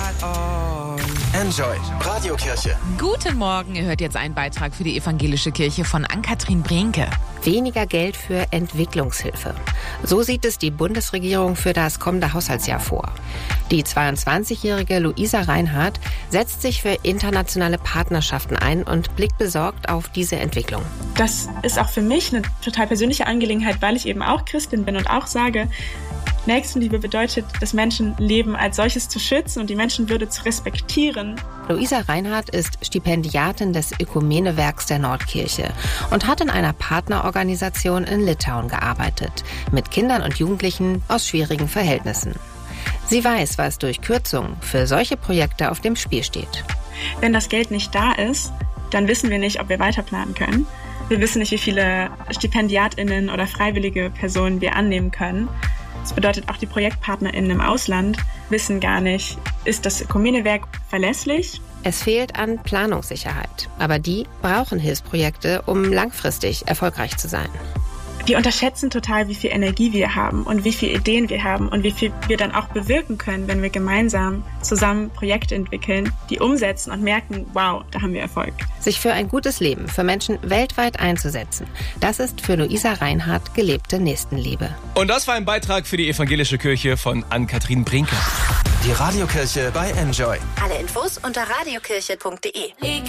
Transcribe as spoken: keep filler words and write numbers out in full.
Enjoy. Radiokirche. Guten Morgen, ihr hört jetzt einen Beitrag für die evangelische Kirche von Ann-Kathrin Brinke. Weniger Geld für Entwicklungshilfe. So sieht es die Bundesregierung für das kommende Haushaltsjahr vor. Die zweiundzwanzigjährige Luisa Reinhardt setzt sich für internationale Partnerschaften ein und blickt besorgt auf diese Entwicklung. Das ist auch für mich eine total persönliche Angelegenheit, weil ich eben auch Christin bin und auch sage, Nächstenliebe bedeutet, das Menschenleben als solches zu schützen und die Menschenwürde zu respektieren. Luisa Reinhardt ist Stipendiatin des Ökumenewerks der Nordkirche und hat in einer Partnerorganisation in Litauen gearbeitet, mit Kindern und Jugendlichen aus schwierigen Verhältnissen. Sie weiß, was durch Kürzungen für solche Projekte auf dem Spiel steht. Wenn das Geld nicht da ist, dann wissen wir nicht, ob wir weiterplanen können. Wir wissen nicht, wie viele StipendiatInnen oder freiwillige Personen wir annehmen können. Das bedeutet, auch die ProjektpartnerInnen im Ausland wissen gar nicht, ist das Ökumenewerk verlässlich? Es fehlt an Planungssicherheit, aber die brauchen Hilfsprojekte, um langfristig erfolgreich zu sein. Die unterschätzen total, wie viel Energie wir haben und wie viele Ideen wir haben und wie viel wir dann auch bewirken können, wenn wir gemeinsam zusammen Projekte entwickeln, die umsetzen und merken, wow, da haben wir Erfolg. Sich für ein gutes Leben für Menschen weltweit einzusetzen, das ist für Luisa Reinhardt gelebte Nächstenliebe. Und das war ein Beitrag für die evangelische Kirche von Ann-Kathrin Brinke. Die Radiokirche bei Enjoy. Alle Infos unter radiokirche punkt de.